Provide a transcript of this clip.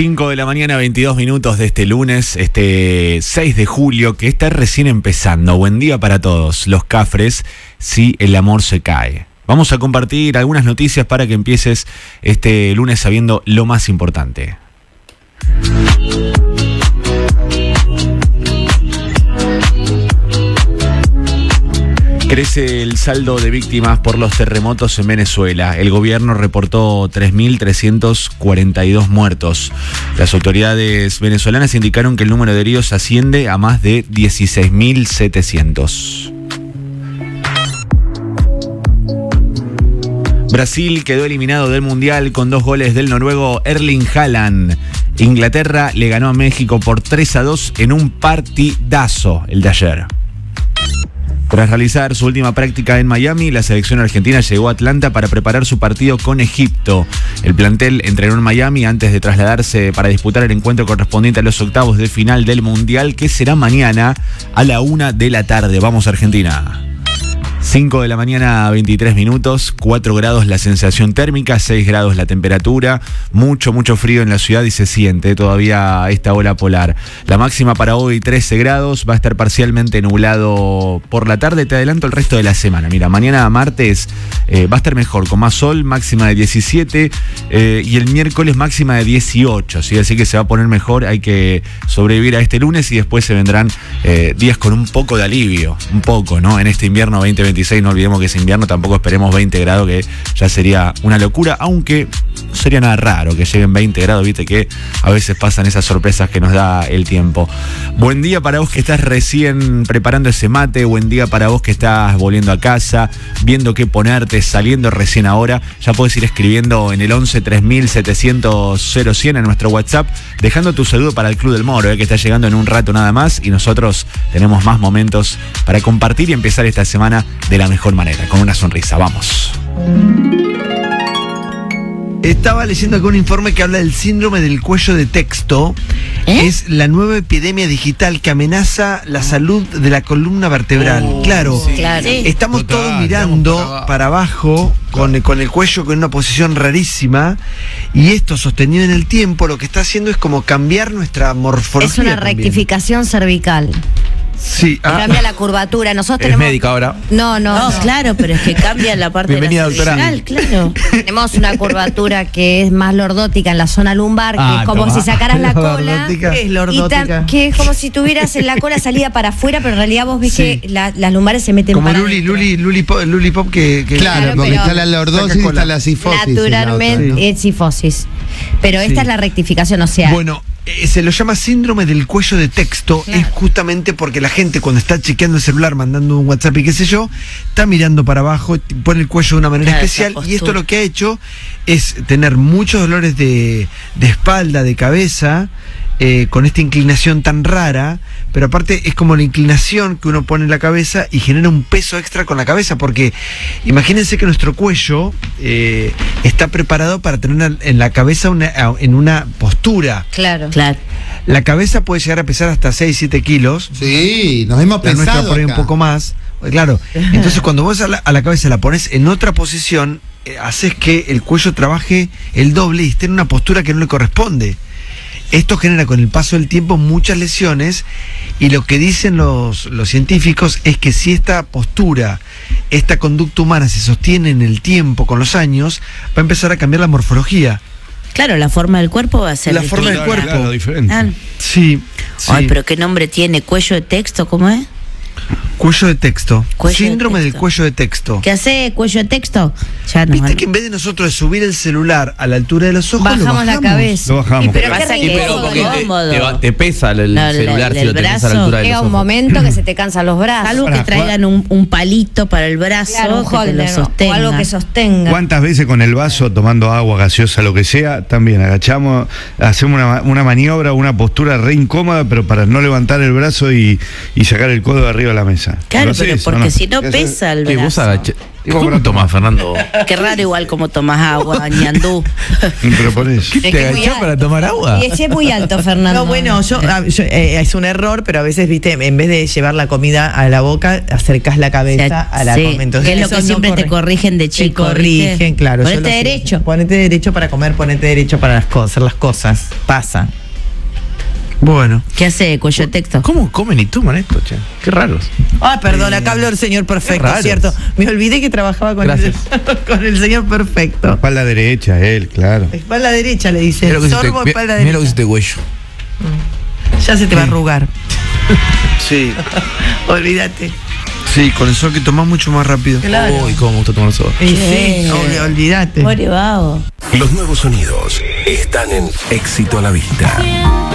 5 de la mañana, 22 minutos de este lunes, este 6 de julio, que está recién empezando. Buen día para todos. Los Cafres, si el amor se cae. Vamos a compartir algunas noticias para que empieces este lunes sabiendo lo más importante. Crece el saldo de víctimas por los terremotos en Venezuela. El gobierno reportó 3.342 muertos. Las autoridades venezolanas indicaron que el número de heridos asciende a más de 16.700. Brasil quedó eliminado del Mundial con 2 goles del noruego Erling Haaland. Inglaterra le ganó a México por 3-2 en un partidazo el de ayer. Tras realizar su última práctica en Miami, la selección argentina llegó a Atlanta para preparar su partido con Egipto. El plantel entrenó en Miami antes de trasladarse para disputar el encuentro correspondiente a los octavos de final del Mundial, que será mañana a la 1 de la tarde. Vamos, Argentina. 5 de la mañana, 23 minutos, 4 grados la sensación térmica, 6 grados la temperatura, mucho frío en la ciudad y se siente todavía esta ola polar. La máxima para hoy 13 grados, va a estar parcialmente nublado por la tarde, te adelanto el resto de la semana. Mira, mañana martes va a estar mejor, con más sol, máxima de 17 y el miércoles máxima de 18, ¿sí? Así que se va a poner mejor, hay que sobrevivir a este lunes y después se vendrán días con un poco de alivio, un poco, ¿no? En este invierno 2026, no olvidemos que es invierno, tampoco esperemos 20 grados, que ya sería una locura, aunque no sería nada raro que lleguen 20 grados, viste que a veces pasan esas sorpresas que nos da el tiempo. Buen día para vos que estás recién preparando ese mate, buen día para vos que estás volviendo a casa, viendo qué ponerte, saliendo recién ahora, ya podés ir escribiendo en el 11 3700 0100 en nuestro WhatsApp, dejando tu saludo para el Club del Moro, que está llegando en un rato nada más, y nosotros tenemos más momentos para compartir y empezar esta semana de la mejor manera, con una sonrisa. Vamos. Estaba leyendo acá un informe que habla del síndrome del cuello de texto. Es la nueva epidemia digital que amenaza la salud de la columna vertebral. Claro, estamos todos mirando para abajo con el cuello con una posición rarísima, y esto sostenido en el tiempo lo que está haciendo es como cambiar nuestra morfología. Es una rectificación cervical. Sí, cambia la curvatura. Nosotros ¿Eres tenemos médica ahora? No, claro, pero es que cambia la parte Bienvenida, de la cervical, claro. Tenemos una curvatura que es más lordótica en la zona lumbar, que es como si sacaras la cola. ¿Qué es lordótica? Que es como si tuvieras en la cola salida para afuera, pero en realidad vos ves que las lumbares se meten como para Luli Pop que claro, porque está la lordosis y está la cifosis. Naturalmente es cifosis. Pero esta es la rectificación, o sea. Bueno, se lo llama síndrome del cuello de texto, es justamente porque la gente cuando está chequeando el celular, mandando un WhatsApp y qué sé yo, está mirando para abajo, pone el cuello de una manera especial, y esto lo que ha hecho es tener muchos dolores de espalda, de cabeza, con esta inclinación tan rara, pero aparte es como la inclinación que uno pone en la cabeza y genera un peso extra con la cabeza, porque imagínense que nuestro cuello está preparado para tener en la cabeza en una postura. Claro. La cabeza puede llegar a pesar hasta 6-7 kilos. Sí, nos hemos pensado. La nuestra por ahí un poco más. Claro. Entonces cuando vos a la cabeza la pones en otra posición, haces que el cuello trabaje el doble y esté en una postura que no le corresponde. Esto genera con el paso del tiempo muchas lesiones, y lo que dicen los científicos es que si esta postura, esta conducta humana se sostiene en el tiempo, con los años, va a empezar a cambiar la morfología. Claro, la forma del cuerpo va a ser la forma del cuerpo. Claro, diferente. Sí. Ay, pero qué nombre tiene, cuello de texto, ¿cómo es? Cuello de texto. Síndrome del cuello de texto. ¿Qué hace cuello de texto? Ya no. Viste que en vez de nosotros de subir el celular a la altura de los ojos, bajamos la cabeza. Lo bajamos. Pero pasa te pesa el celular si lo tenés a la altura de los ojos. Llega un momento que se te cansan los brazos. Algo que traigan un palito para el brazo, claro, que te lo sostenga. O algo que sostenga. ¿Cuántas veces con el vaso, tomando agua gaseosa, lo que sea, también agachamos, hacemos una maniobra, una postura re incómoda, pero para no levantar el brazo y sacar el codo de arriba de la mesa? pesa. Claro, ¿Lo pero hacés o porque no? si no pesa el Sí, vos brazo. ¿Cómo tomás, Fernando? Qué raro igual como tomás agua, ñandú. Pero ponés. ¿Te agachás para tomar agua? Y ese es muy alto, Fernando. No, bueno, es un error, pero a veces, viste, en vez de llevar la comida a la boca, acercás la cabeza a la comida. Entonces, que es lo que eso no siempre te corre. corrigen de Te chico. corrigen, ¿viste? claro. Ponete yo lo sé. derecho. Ponete derecho para comer, ponete derecho para hacer las cosas. Pasa. Bueno. ¿Qué hace cuello de texto? ¿Cómo comen y toman esto, che? Qué raros. Ah, perdón, acá habló el señor perfecto, raros. cierto. Me olvidé que trabajaba con con el señor perfecto. Espalda derecha, él, claro. Espalda derecha le dice. Mira lo que Sorbo, espalda mira lo que derecha. hiciste, cuello. Ya se te va a arrugar. Sí, Olvídate. sí, con el sol que tomás mucho más rápido. Claro. Uy, cómo me gusta tomar sol. Y sí, olvídate. Pobre vago. Los nuevos sonidos están en Éxito a la Vista.